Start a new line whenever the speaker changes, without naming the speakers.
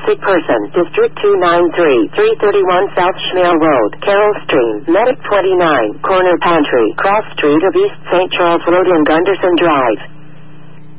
sick person, District 293, 331 South Schmiel Road, Carroll Stream, Medic 29, Corner Pantry, Cross Street of East St. Charles Road and Gunderson Drive.